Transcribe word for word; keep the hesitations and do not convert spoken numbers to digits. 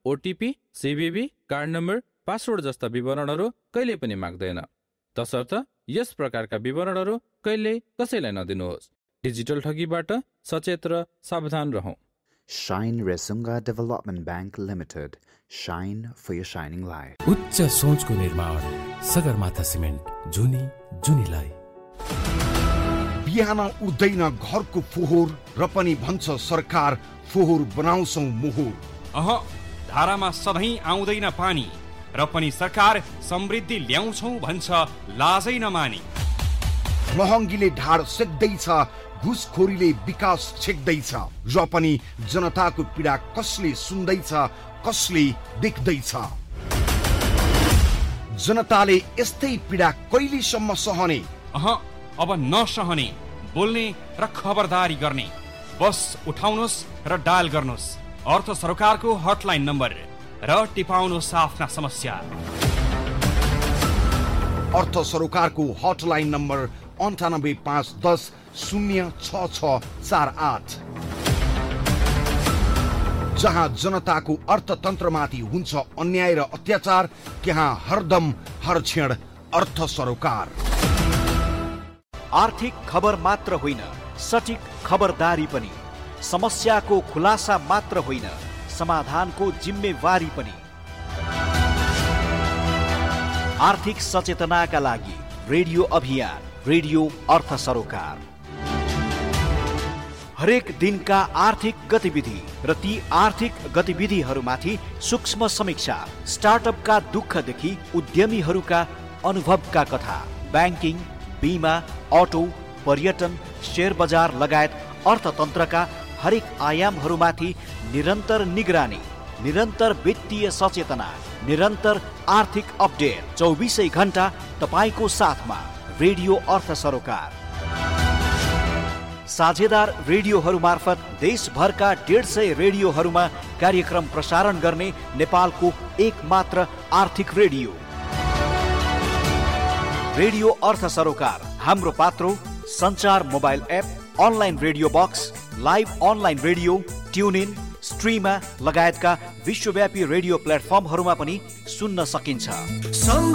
OTP, सिभिभी, card number, password जस्ता विवरणहरू कहिले पनि माग्दैन। तसर्थ यस प्रकारका विवरणहरू कहिले कसैलाई नदिनुहोस्। डिजिटल ठगीबाट सचेत र सावधान रहौं। Shine Resunga Development Bank Limited. Shine for your shining light. उच्च सोचको निर्माण सगरमाथा सिमेन्ट, जुनी जुनीलाई। बिहान उठ्दैन घरको फोहोर र पनि भन्छ सरकार फोहोर बनाउँछौ मोहोर। अह, धारामा सधैँ आउँदैन पानी र पनि सरकार समृद्धि ल्याउँछौ भन्छ लाजै नमानी। महँगीले ढाड सेक्दैछ, घुसखोरीले विकास छेक्दैछ, र पनि जनताको पीडा कसले सुन्दैछ, कसले देख्दैछ। जनताले यस्तै पीडा कहिलेसम्म सहने? अह, अब नसहने, बोल्ने र खबरदारी गर्ने। बस उठाउनुहोस् र डायल गर्नुहोस् अर्थ सरकारको हटलाइन नम्बर र टिपाउनुहोस् आफ्ना समस्या। अर्थ सरकारको हटलाइन नम्बर अन्ठानब्बे पाँच दस शून्य छ छ चार आठ, जहाँ जनताको अर्थतन्त्रमाथि हुन्छ अन्याय र अत्याचार, त्यहाँ हरदम हर क्षण अर्थ सरोकार। आर्थिक खबर मात्र होइन, सठिक खबरदारी पनि। समस्याको खुलासा मात्र होइन, समाधानको जिम्मेवारी पनि। आर्थिक सचेतनाका लागि रेडियो अभियान, रेडियो अर्थ सरोकार। हरेक दिनका आर्थिक गतिविधि र ती आर्थिक गतिविधिहरूमाथि सूक्ष्म समीक्षा, स्टार्टअपका दुःखदेखि उद्यमीहरूका अनुभवका कथा, ब्याङ्किङ, बीमा, अटो, पर्यटन, शेयर बजार लगायत अर्थतन्त्रका हरेक आयामहरूमाथि निरन्तर निगरानी, निरन्तर वित्तीय सचेतना, निरन्तर आर्थिक अपडेट, चौबिसै घण्टा तपाईँको साथमा रेडियो अर्थ सरोकार। साझेदार रेडियोहरू मार्फत देशभरका डेढ सय रेडियोहरूमा कार्यक्रम प्रसारण गर्ने नेपालको एक मात्र आर्थिक रेडियो। रेडियो अर्थ सरोकार हाम्रो पात्रो सञ्चार mobile app, online radio box, live online radio, tune in, स्ट्रिमा लगायतका विश्वव्यापी रेडियो प्लेटफर्महरूमा पनि सुन्न सकिन्छ।